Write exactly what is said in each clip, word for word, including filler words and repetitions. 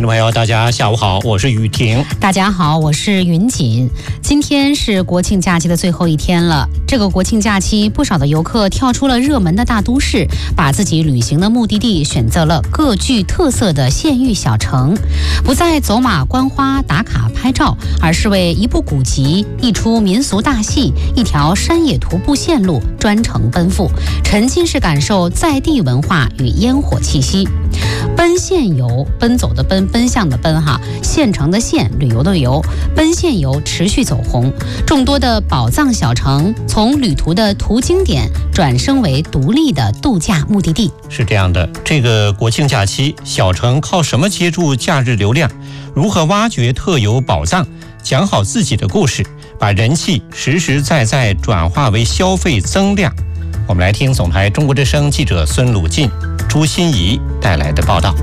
听众朋友，大家下午好，我是雨婷。 大家好，我是云锦。今天是国庆假期的最后一天了。这个国庆假期，不少的游客跳出了热门的大都市，把自己旅行的目的地选择了各具特色的县域小城，不再走马观花打卡拍照，而是为一部古籍、一出民俗大戏、一条山野徒步线路专程奔赴，沉浸式感受在地文化与烟火气息。奔县游，奔走的奔，奔向的奔哈，县城的县，旅游的游，奔县游持续走红。众多的宝藏小城从旅途的途经点转升为独立的度假目的地。 是这样的，这个国庆假期，小城靠什么接住假日流量？如何挖掘特有宝藏？讲好自己的故事，把人气实实在在转化为消费增量。我们来听总台中国之声记者孙鲁进、朱欣怡带来的报道。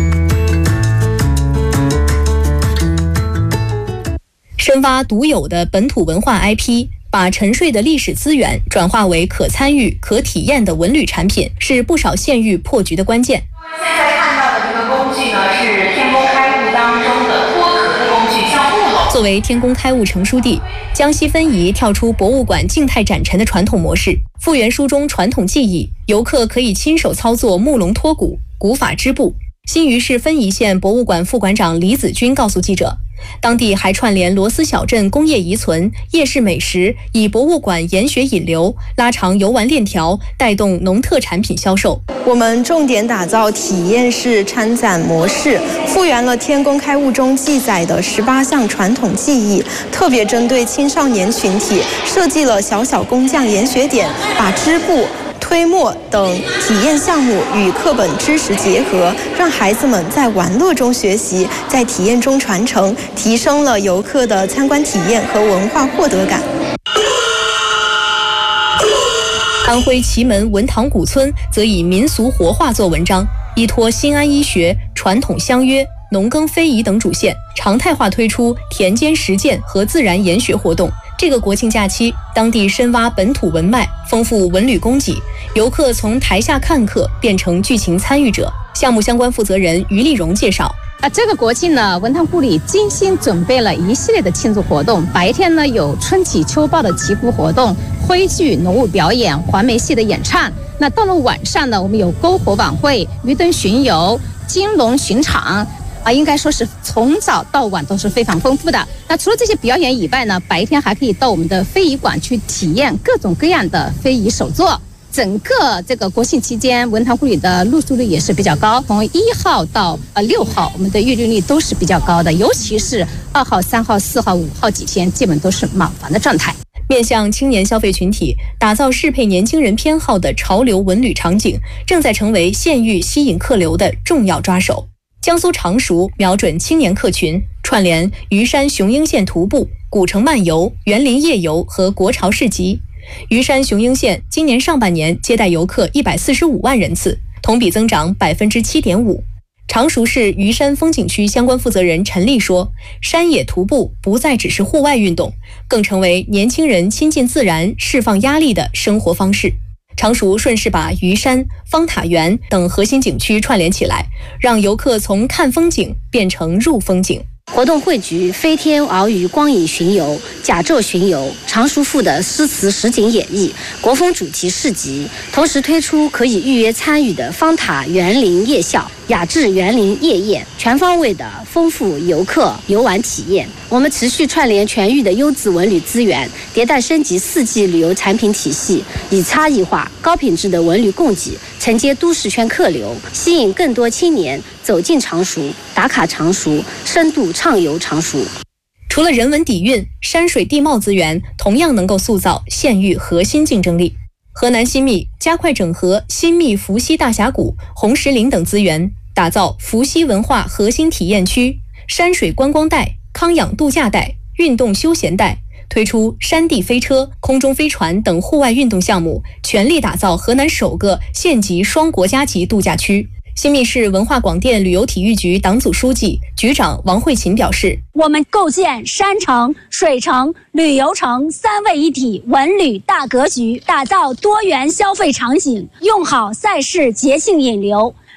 深挖独有的本土文化 I P， 把沉睡的历史资源转化为可参与、可体验的文旅产品，是不少县域破局的关键。 现在看到的这个工具呢，是天工开物当中的脱壳的工具，叫木篓。 作为天工开物成书地，江西分宜跳出博物馆静态展陈的传统模式，复原书中传统技艺，游客可以亲手操作木笼脱骨、古法织布。新余市分宜县博物馆副馆长李子军告诉记者，当地还串联螺丝小镇工业遗存、夜市美食，以博物馆研学引流，拉长游玩链条，带动农特产品销售。 我们重点打造体验式参展模式，复原了天工开物中记载的十八项传统技艺，特别针对青少年群体设计了小小工匠研学点，把织布、推磨等体验项目与课本知识结合，让孩子们在玩乐中学习，在体验中传承，提升了游客的参观体验和文化获得感。 安徽祁门文塘古村则以民俗活化做文章，依托新安医学、传统相约、农耕非遗等主线，常态化推出田间实践和自然研学活动。这个国庆假期，当地深挖本土文脉，丰富文旅供给，游客从台下看客变成剧情参与者。项目相关负责人于丽荣介绍。 啊，这个国庆呢，文塘故里精心准备了一系列的庆祝活动。白天呢，有春起秋报的祈福活动、徽剧、农舞表演、黄梅戏的演唱。那到了晚上呢，我们有篝火晚会、鱼灯巡游、金龙巡场。啊，应该说是从早到晚都是非常丰富的。那除了这些表演以外呢，白天还可以到我们的非遗馆去体验各种各样的非遗手作。整个这个国庆期间，文塘故里的入住率也是比较高，从一号到呃六号，我们的预订率都是比较高的，尤其是二号、三号、四号、五号几天，基本都是满房的状态。 面向青年消费群体，打造适配年轻人偏好的潮流文旅场景，正在成为县域吸引客流的重要抓手。江苏常熟瞄准青年客群，串联虞山雄鹰县徒步、古城漫游、园林夜游和国潮市集。虞山雄鹰县今年上半年接待游客一百四十五万人次，同比增长百分之七点五。常熟市虞山风景区相关负责人陈丽说，山野徒步不再只是户外运动，更成为年轻人亲近自然、释放压力的生活方式。常熟顺势把虞山、方塔园等核心景区串联起来，让游客从看风景变成入风景。 活动汇聚飞天鳌鱼光影巡游、甲胄巡游、常熟赋的诗词实景演绎、国风主题市集，同时推出可以预约参与的方塔园林夜校、雅致园林夜宴，全方位的丰富游客游玩体验。我们持续串联全域的优质文旅资源，迭代升级四季旅游产品体系，以差异化、高品质的文旅供给承接都市圈客流，吸引更多青年走进常熟、打卡常熟、深度畅游常熟。 除了人文底蕴，山水地貌资源同样能够塑造县域核心竞争力。河南新密加快整合新密伏羲大峡谷、红石林等资源，打造伏羲文化核心体验区、山水观光带、康养度假带、运动休闲带，推出山地飞车、空中飞船等户外运动项目，全力打造河南首个县级双国家级度假区。新密市文化广电旅游体育局党组书记、局长王慧琴表示， 我们构建山城、水城、旅游城三位一体文旅大格局，打造多元消费场景，用好赛事节庆引流，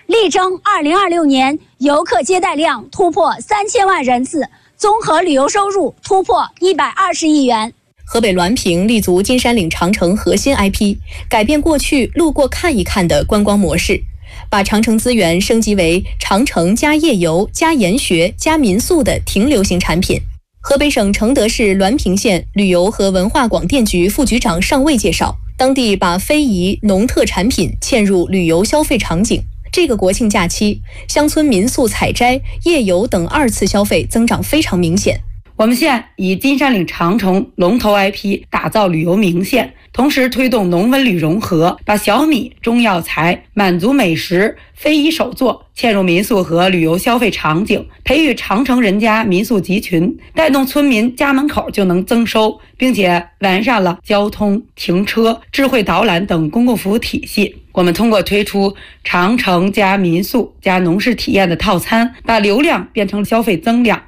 力争二零二六年游客接待量突破三千万人次，综合旅游收入突破一百二十亿元。 河北滦平立足金山岭长城核心 I P， 改变过去路过看一看的观光模式，把长城资源升级为长城加夜游加研学加民宿的停留型产品。河北省承德市滦平县旅游和文化广电局副局长尚卫介绍，当地把非遗农特产品嵌入旅游消费场景。这个国庆假期，乡村民宿采摘、夜游等二次消费增长非常明显。 我们县以金山岭长城龙头 I P 打造旅游名县，同时推动农文旅融合，把小米、中药材、满族美食、非遗手作嵌入民宿和旅游消费场景，培育长城人家民宿集群，带动村民家门口就能增收，并且完善了交通、停车、智慧导览等公共服务体系。我们通过推出长城加民宿加农事体验的套餐，把流量变成消费增量。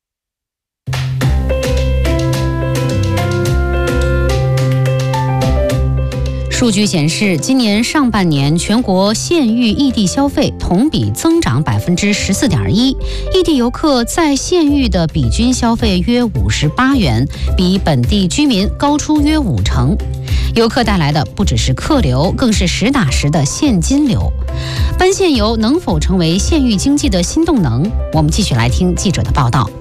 数据显示，今年上半年全国县域异地消费同比增长百分之十四点一，异地游客在县域的比均消费约五十八元，比本地居民高出约五成。游客带来的不只是客流，更是实打实的现金流。奔县游能否成为县域经济的新动能？我们继续来听记者的报道。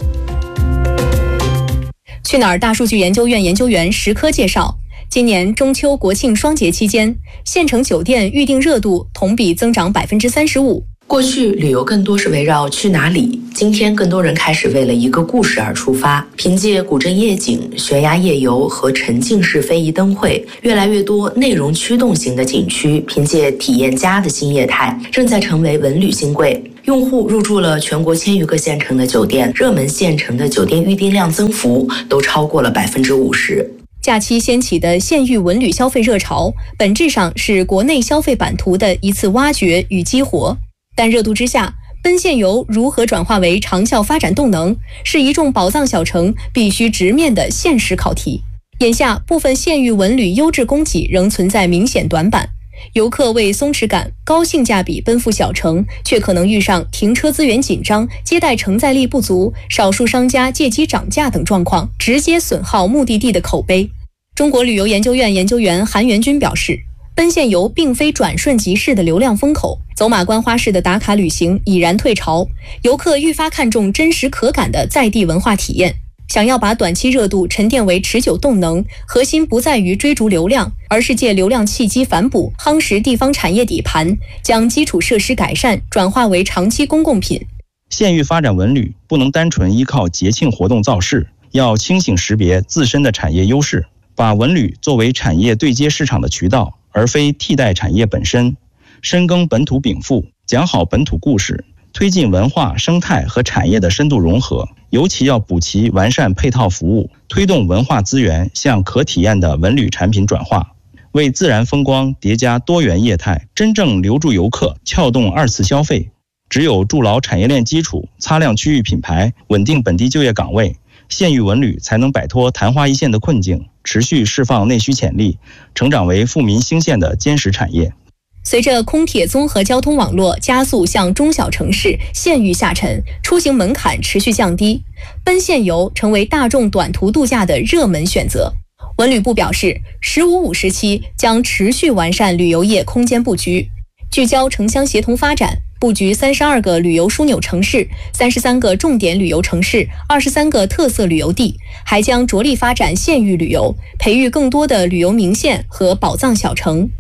去哪儿大数据研究院研究员石科介绍，今年中秋国庆双节期间，县城酒店预订热度同比增长百分之三十五。 过去旅游更多是围绕去哪里，今天更多人开始为了一个故事而出发。凭借古镇夜景、悬崖夜游和沉浸式非遗灯会，越来越多内容驱动型的景区凭借体验家的新业态，正在成为文旅新贵。用户入住了全国千余个县城的酒店，热门县城的酒店预订量增幅都超过了百分之五十。 假期掀起的县域文旅消费热潮，本质上是国内消费版图的一次挖掘与激活。但热度之下，奔县游如何转化为长效发展动能，是一众宝藏小城必须直面的现实考题。眼下，部分县域文旅优质供给仍存在明显短板，游客为松弛感、高性价比奔赴小城，却可能遇上停车资源紧张、接待承载力不足、少数商家借机涨价等状况，直接损耗目的地的口碑。中国旅游研究院研究员韩元军表示，奔县游并非转瞬即逝的流量风口，走马观花式的打卡旅行已然退潮，游客愈发看重真实可感的在地文化体验。想要把短期热度沉淀为持久动能，核心不在于追逐流量，而是借流量契机反哺，夯实地方产业底盘，将基础设施改善转化为长期公共品。 县域发展文旅不能单纯依靠节庆活动造势，要清醒识别自身的产业优势，把文旅作为产业对接市场的渠道，而非替代产业本身，深耕本土禀赋，讲好本土故事，推进文化、生态和产业的深度融合，尤其要补齐完善配套服务，推动文化资源向可体验的文旅产品转化，为自然风光叠加多元业态，真正留住游客，撬动二次消费。只有筑牢产业链基础，擦亮区域品牌，稳定本地就业岗位，县域文旅才能摆脱昙花一现的困境，持续释放内需潜力，成长为富民兴县的坚实产业。 随着空铁综合交通网络加速向中小城市、县域下沉，出行门槛持续降低，奔县游成为大众短途度假的热门选择。文旅部表示，十五五时期将持续完善旅游业空间布局，聚焦城乡协同发展，布局三十二个旅游枢纽城市、三十三个重点旅游城市、二十三个特色旅游地，还将着力发展县域旅游，培育更多的旅游名县和宝藏小城。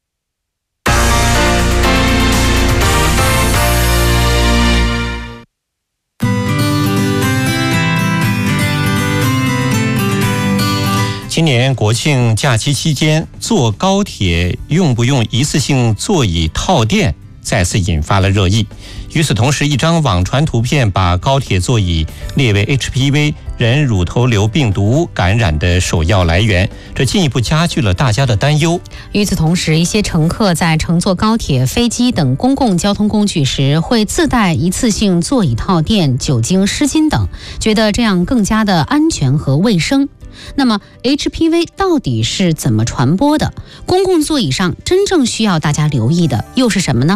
今年国庆假期期间，坐高铁用不用一次性座椅套垫再次引发了热议。与此同时，一张网传图片把高铁座椅列为 H P V 人乳头瘤病毒感染的首要来源，这进一步加剧了大家的担忧。 与此同时，一些乘客在乘坐高铁、飞机等公共交通工具时会自带一次性座椅套垫、酒精湿巾等，觉得这样更加的安全和卫生。那么 H P V 到底是怎么传播的？公共座椅上真正需要大家留意的又是什么呢？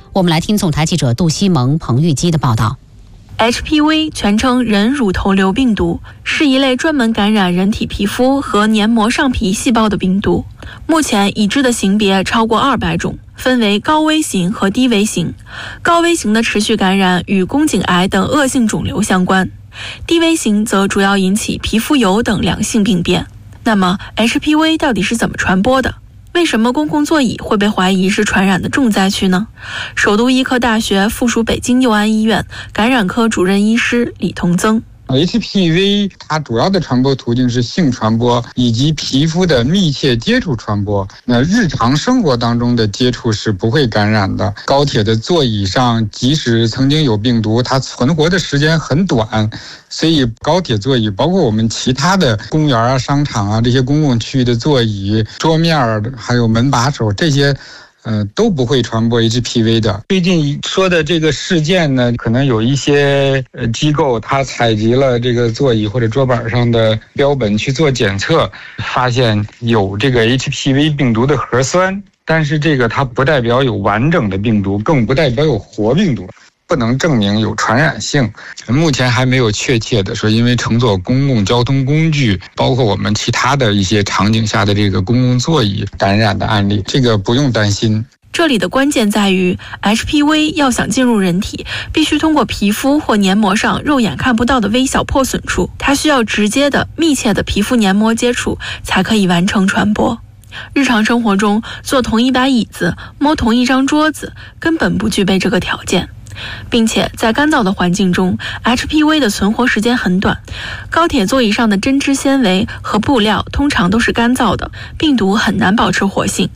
我们来听总台记者杜西蒙、彭玉基的报道。 H P V 全称人乳头瘤病毒，是一类专门感染人体皮肤和黏膜上皮细胞的病毒。目前已知的型别超过二百种，分为高危型和低危型。高危型的持续感染与宫颈癌等恶性肿瘤相关，低危型则主要引起皮肤疣等良性病变。那么 H P V 到底是怎么传播的？为什么公共座椅会被怀疑是传染的重灾区呢？首都医科大学附属北京佑安医院感染科主任医师李同增。 H P V 它主要的传播途径是性传播以及皮肤的密切接触传播。那日常生活当中的接触是不会感染的。高铁的座椅上，即使曾经有病毒，它存活的时间很短，所以高铁座椅，包括我们其他的公园啊、商场啊这些公共区域的座椅、桌面还有门把手这些。呃，都不会传播 H P V 的。最近说的这个事件呢，可能有一些呃机构它采集了这个座椅或者桌板上的标本去做检测，发现有这个 H P V 病毒的核酸，但是这个它不代表有完整的病毒，更不代表有活病毒。不能证明有传染性，目前还没有确切的说因为乘坐公共交通工具，包括我们其他的一些场景下的这个公共座椅感染的案例，这个不用担心。 这里的关键在于 H P V 要想进入人体，必须通过皮肤或黏膜上肉眼看不到的微小破损处，它需要直接的密切的皮肤黏膜接触才可以完成传播。日常生活中坐同一把椅子、摸同一张桌子根本不具备这个条件，并且在干燥的环境中 H P V 的存活时间很短。高铁座椅上的针织纤维和布料通常都是干燥的，病毒很难保持活性。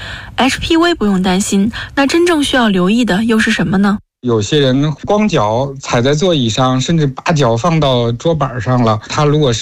H P V 不用担心，那真正需要留意的又是什么呢？ 有些人光脚踩在座椅上，甚至把脚放到桌板上了，他如果是